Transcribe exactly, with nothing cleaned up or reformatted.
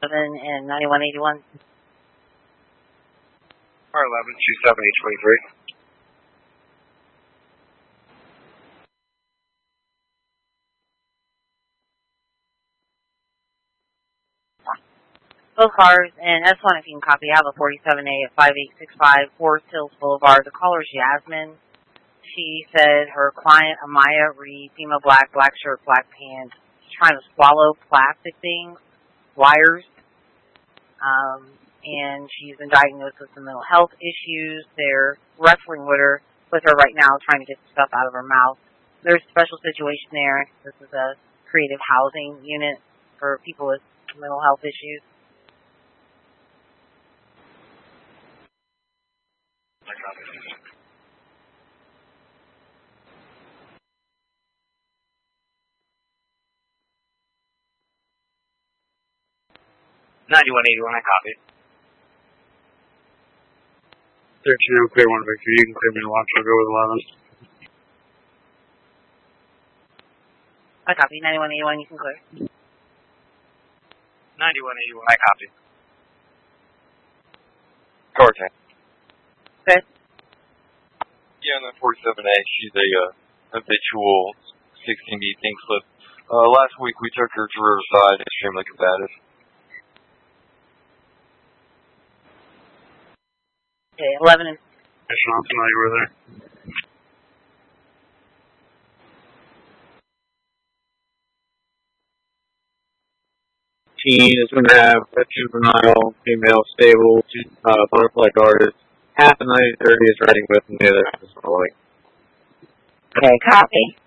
Seven and ninety-one eighty-one. R eleven two seventy twenty-three. Both cars and S one if you can copy. I have a forty-seven A at five eight six five Forest Hills Boulevard. The caller is Yasmin. She said her client Amaya Reed, female black, black shirt, black pants, trying to swallow plastic things, wires, um, and she's been diagnosed with some mental health issues. They're wrestling with her, with her right now, trying to get stuff out of her mouth. There's a special situation there. This is a creative housing unit for people with mental health issues. ninety-one eighty-one, I copy. thirteen oh clear one Victor. You can clear me to launch. I'll go with eleven. I copy. ninety-one eighty-one, you can clear. ninety-one eighty-one, I copy. Cortex. Okay. Yeah, on that forty-seven A, she's a uh, habitual sixteen B thing slip. Uh, last week we took her to Riverside, extremely combative. Okay, eleven and... I'm familiar with her. Teen is going to have a juvenile, female, stable, uh, butterfly guard. Half the ninety thirty is riding with, and the other half is following. Okay, copy.